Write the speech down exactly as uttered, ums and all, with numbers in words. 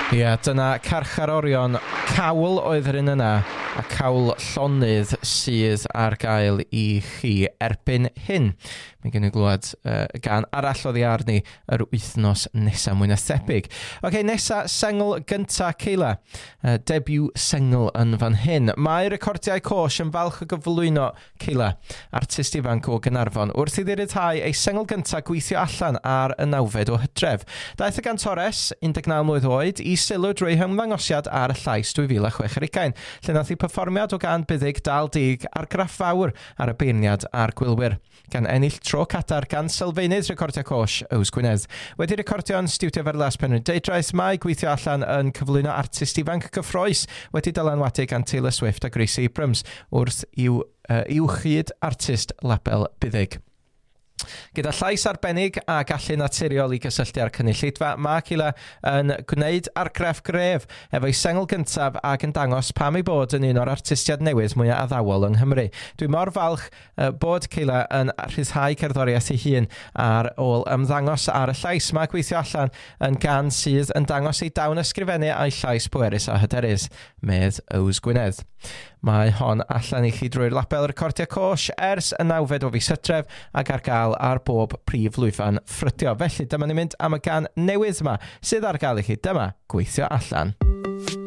Ia, dyna carcharorion cawl oedd yr un yna, a cawl llonydd sydd ar gael i chi erbyn hyn. Mae gen i glwad uh, gan arall oddi ar ni yr wythnos nesa mwy na thebyg. Ok, nesa, sengl gynta, Keila. Uh, debut sengl yn fan hyn. Mae recordiau cosh yn falch o gyflwyno Keila, artist ifanc o Gaernarfon, wrth iddi ryddhau ei sengl gynta gweithio allan ar y nawfed o Hydref. Daeth y gantores, un deg naw mlwydd oed, i sylw drwy hymddangosiad ar y llais dwy fil a chwech ar ugain, lle nath i perfformiad o gan buddig dal dig ar graff fawr ar y beirniad a'r gwylwyr, gan ennill tro cadar gan sylfaenydd recordio cosh Ows Gwynedd. Wedi recordio'n stiwdio Ferlas Penrhyn Deidraeth, mae gweithio allan yn cyflwyno artist ifanc cyffroes wedi dylanwadu gan Taylor Swift a Grace Abrams wrth i'w uh, uwchyd artist label buddig. Gyda llais arbennig a gallu naturiol i gysylltu ar cynulleidfa, mae Keila yn gwneud argraff gref efo'i sengl gyntaf ac yn dangos pam ei bod yn un o'r artistiad newydd mwyaf addawol yng Nghymru. Dwi mor falch uh, bod Keila yn rhyddhau cerddoriaeth ei hun ar ôl ymddangos ar y llais. Mae gweithio allan yn gan sydd yn dangos ei dawn ysgrifennu a'i llais pwerus a hyderus, medd Ows Gwynedd. Mae hon allan i chi drwy'r label recordio cosh ers y nawfed o fis Hydref ac ar gael ar bob prif lwyfan ffrydio. Felly dyma ni'n mynd am y gan newydd yma sydd ar gael i chi. Dyma Gweithio Allan.